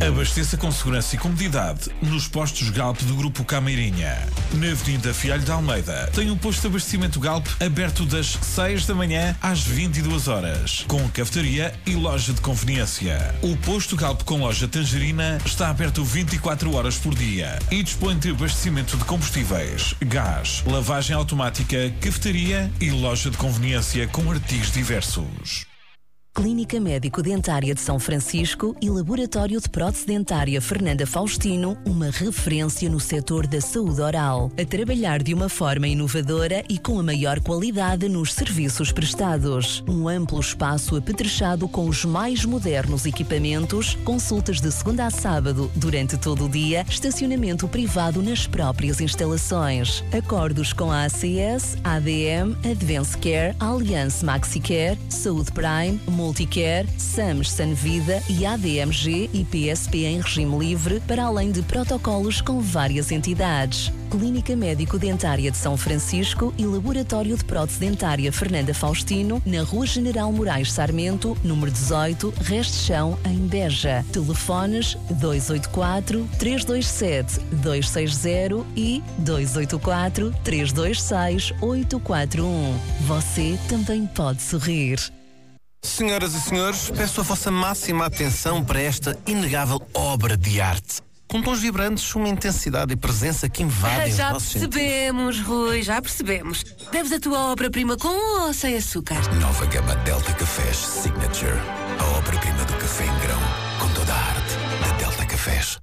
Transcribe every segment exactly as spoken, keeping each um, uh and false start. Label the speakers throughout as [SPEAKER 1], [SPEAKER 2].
[SPEAKER 1] Abasteça com segurança e comodidade nos postos Galp do Grupo Cameirinha. Na Avenida Fialho de Almeida tem um posto de abastecimento Galp aberto das seis da manhã às vinte e duas horas, com cafetaria e loja de conveniência. O posto Galp com loja Tangerina está aberto vinte e quatro horas por dia e dispõe de abastecimento de combustíveis, gás, lavagem automática, cafetaria e loja de conveniência com artigos diversos.
[SPEAKER 2] Clínica Médico-Dentária de São Francisco e Laboratório de Prótese Dentária Fernanda Faustino, uma referência no setor da saúde oral, a trabalhar de uma forma inovadora e com a maior qualidade nos serviços prestados. Um amplo espaço apetrechado com os mais modernos equipamentos, consultas de segunda a sábado durante todo o dia, estacionamento privado nas próprias instalações. Acordos com a A C S, A D M, Advance Care, Allianz MaxiCare, Saúde Prime, Multicare, SAMS Sanvida e A D M G e P S P em regime livre, para além de protocolos com várias entidades. Clínica Médico-Dentária de São Francisco e Laboratório de Prótese Dentária Fernanda Faustino, na Rua General Moraes Sarmento, número dezoito, Resto Chão, em Beja. Telefones dois oito quatro, três dois sete, dois seis zero e dois oito quatro, três dois seis, oito quatro um. Você também pode sorrir.
[SPEAKER 3] Senhoras e senhores, peço a vossa máxima atenção para esta inegável obra de arte. Com tons vibrantes, uma intensidade e presença que invadem
[SPEAKER 4] Já
[SPEAKER 3] os nossos
[SPEAKER 4] percebemos,
[SPEAKER 3] sentidos.
[SPEAKER 4] Rui, já percebemos. Deves a tua obra-prima com ou sem açúcar?
[SPEAKER 5] Nova gama Delta Cafés Signature. A obra-prima do café em grão, com toda a arte da Delta Cafés.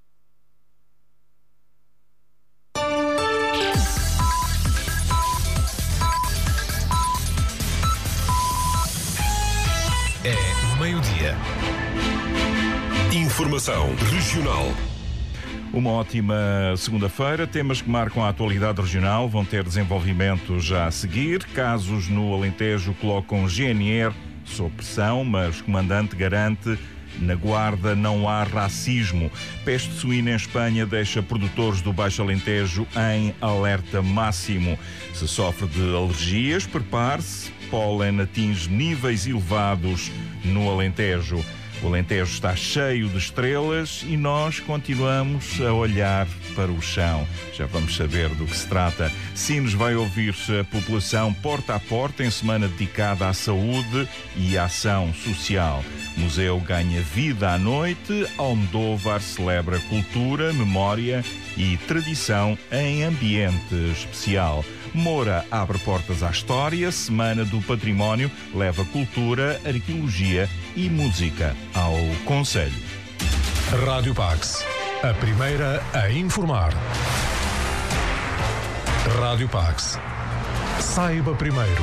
[SPEAKER 6] É meio-dia. Informação regional.
[SPEAKER 7] Uma ótima segunda-feira. Temas que marcam a atualidade regional vão ter desenvolvimento já a seguir. Casos no Alentejo colocam G N R sob pressão, mas o comandante garante: na Guarda não há racismo. Peste suína em Espanha deixa produtores do Baixo Alentejo em alerta máximo. Se sofre de alergias, prepare-se. Pólen atinge níveis elevados no Alentejo. O Alentejo está cheio de estrelas e nós continuamos a olhar para o chão. Já vamos saber do que se trata. Sines vai ouvir a população porta a porta em semana dedicada à saúde e à ação social. Museu ganha vida à noite. Almodóvar celebra cultura, memória e tradição em ambiente especial. Moura abre portas à história. Semana do Património leva cultura, arqueologia e música ao concelho.
[SPEAKER 6] Rádio Pax, a primeira a informar. Rádio Pax. Saiba primeiro.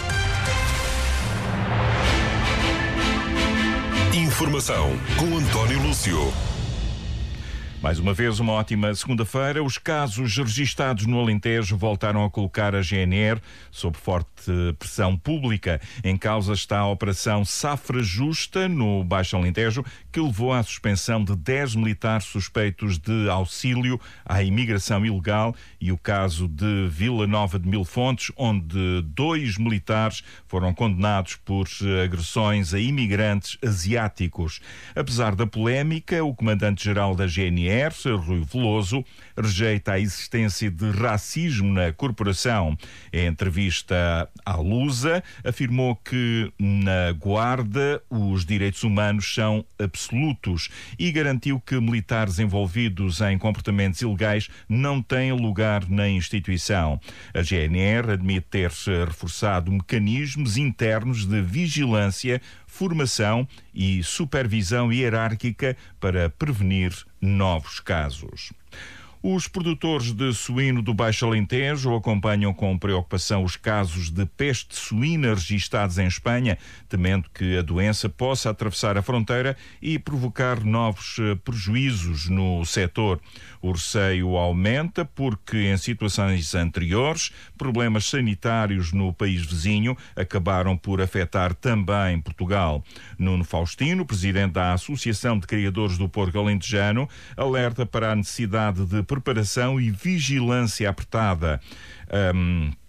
[SPEAKER 6] Informação com António Lúcio.
[SPEAKER 7] Mais uma vez, uma ótima segunda-feira. Os casos registados no Alentejo voltaram a colocar a G N R sob forte pressão pública. Em causa está a Operação Safra Justa, no Baixo Alentejo, que levou à suspensão de dez militares suspeitos de auxílio à imigração ilegal, e o caso de Vila Nova de Mil Fontes, onde dois militares foram condenados por agressões a imigrantes asiáticos. Apesar da polémica, o comandante-geral da G N R, Rui Veloso, rejeita a existência de racismo na corporação. Em entrevista à Lusa, afirmou que na Guarda os direitos humanos são absolutos e garantiu que militares envolvidos em comportamentos ilegais não têm lugar na instituição. A G N R admite ter reforçado mecanismos internos de vigilância, formação e supervisão hierárquica para prevenir novos casos. Os produtores de suíno do Baixo Alentejo acompanham com preocupação os casos de peste suína registados em Espanha, temendo que a doença possa atravessar a fronteira e provocar novos prejuízos no setor. O receio aumenta porque, em situações anteriores, problemas sanitários no país vizinho acabaram por afetar também Portugal. Nuno Faustino, presidente da Associação de Criadores do Porco Alentejano, alerta para a necessidade de preparação e vigilância apertada. Um,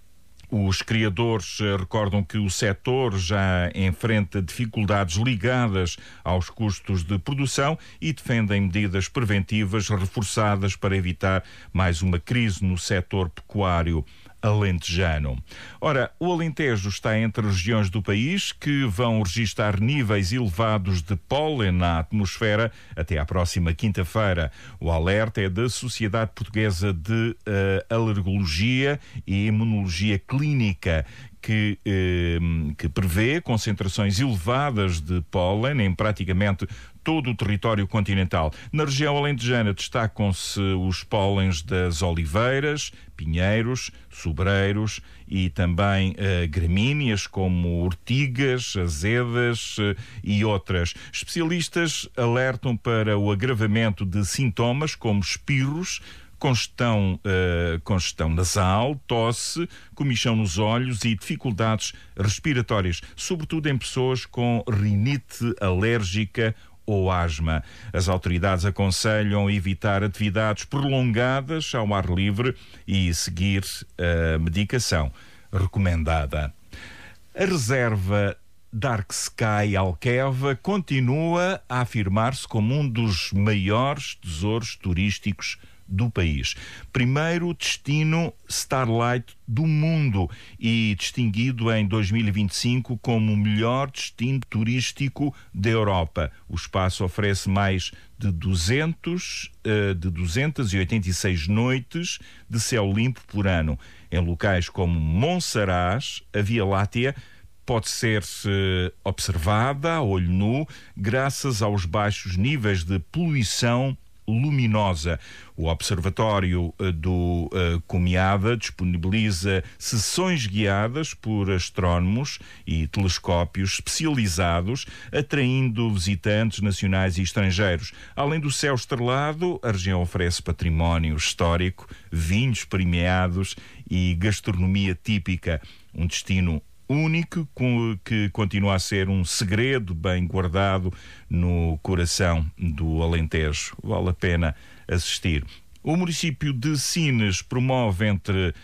[SPEAKER 7] Os criadores recordam que o setor já enfrenta dificuldades ligadas aos custos de produção e defendem medidas preventivas reforçadas para evitar mais uma crise no setor pecuário alentejano. Ora, o Alentejo está entre regiões do país que vão registrar níveis elevados de pólen na atmosfera até à próxima quinta-feira. O alerta é da Sociedade Portuguesa de uh, Alergologia e Imunologia Clínica, que, eh, que prevê concentrações elevadas de pólen em praticamente todo o território continental. Na região alentejana destacam-se os pólens das oliveiras, pinheiros, sobreiros e também eh, gramíneas como ortigas, azedas eh, e outras. Especialistas alertam para o agravamento de sintomas como espirros, Congestão, uh, congestão nasal, tosse, comichão nos olhos e dificuldades respiratórias, sobretudo em pessoas com rinite alérgica ou asma. As autoridades aconselham evitar atividades prolongadas ao ar livre e seguir a medicação recomendada. A reserva Dark Sky Alqueva continua a afirmar-se como um dos maiores tesouros turísticos do país. Primeiro destino Starlight do mundo e distinguido em dois mil e vinte e cinco como o melhor destino turístico da Europa. O espaço oferece mais de, duzentos, de duzentas e oitenta e seis noites de céu limpo por ano. Em locais como Monsaraz, a Via Láctea pode ser uh, observada a olho nu graças aos baixos níveis de poluição luminosa. O Observatório do uh, Comiada disponibiliza sessões guiadas por astrónomos e telescópios especializados, atraindo visitantes nacionais e estrangeiros. Além do céu estrelado, a região oferece património histórico, vinhos premiados e gastronomia típica. Um destino único que continua a ser um segredo bem guardado no coração do Alentejo. Vale a pena assistir. O município de Sines promove entre uh,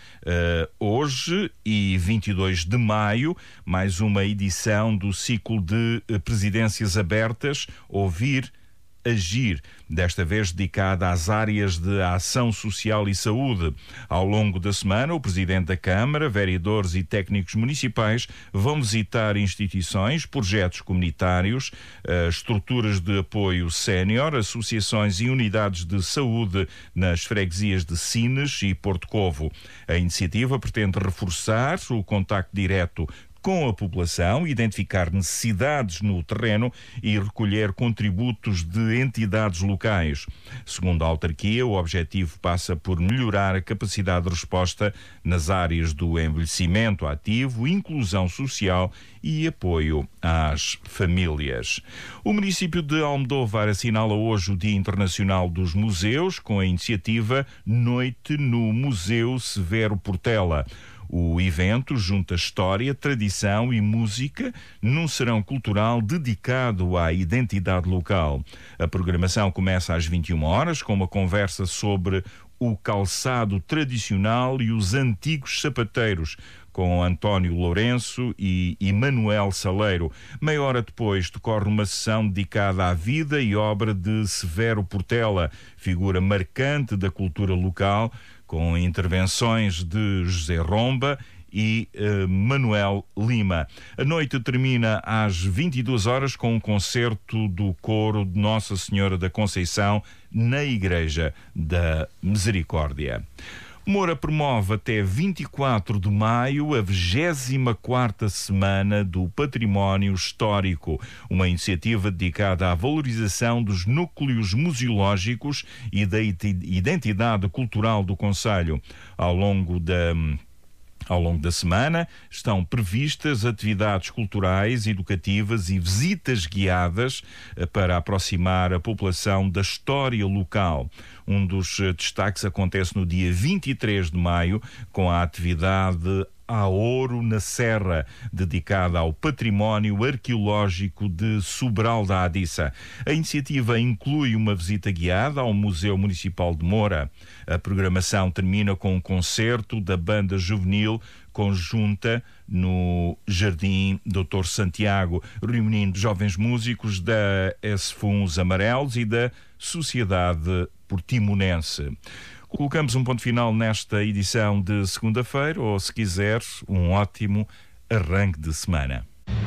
[SPEAKER 7] hoje e vinte e dois de maio mais uma edição do ciclo de uh, presidências abertas Ouvir, Agir, desta vez dedicada às áreas de ação social e saúde. Ao longo da semana, o Presidente da Câmara, vereadores e técnicos municipais vão visitar instituições, projetos comunitários, estruturas de apoio sénior, associações e unidades de saúde nas freguesias de Sines e Porto Covo. A iniciativa pretende reforçar o contacto direto com a população, identificar necessidades no terreno e recolher contributos de entidades locais. Segundo a autarquia, o objetivo passa por melhorar a capacidade de resposta nas áreas do envelhecimento ativo, inclusão social e apoio às famílias. O município de Almodóvar assinala hoje o Dia Internacional dos Museus com a iniciativa Noite no Museu Severo Portela. O evento junta história, tradição e música num serão cultural dedicado à identidade local. A programação começa às vinte e uma horas com uma conversa sobre o calçado tradicional e os antigos sapateiros, com António Lourenço e Emanuel Saleiro. Meia hora depois decorre uma sessão dedicada à vida e obra de Severo Portela, figura marcante da cultura local, com intervenções de José Romba e uh, Manuel Lima. A noite termina às vinte e duas horas com um concerto do coro de Nossa Senhora da Conceição na Igreja da Misericórdia. Moura promove até vinte e quatro de maio a vigésima quarta Semana do Património Histórico, uma iniciativa dedicada à valorização dos núcleos museológicos e da identidade cultural do concelho. Ao longo da Ao longo da semana estão previstas atividades culturais, educativas e visitas guiadas para aproximar a população da história local. Um dos destaques acontece no dia vinte e três de maio com a atividade a Ouro na Serra, dedicada ao património arqueológico de Sobral da Adiça. A iniciativa inclui uma visita guiada ao Museu Municipal de Moura. A programação termina com um concerto da banda juvenil conjunta no Jardim doutor Santiago, reunindo jovens músicos da S F U Os Amarelos e da Sociedade Portimonense. Colocamos um ponto final nesta edição de segunda-feira, ou, se quiser, um ótimo arranque de semana.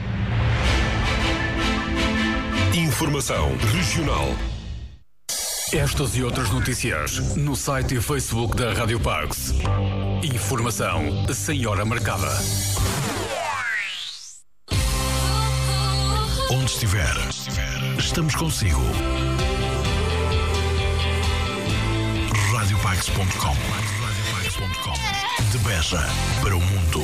[SPEAKER 6] Informação regional. Estas e outras notícias no site e Facebook da Rádio Pax. Informação sem hora marcada. Onde estiver, estamos consigo. rádio pax ponto com. De Beja para o mundo.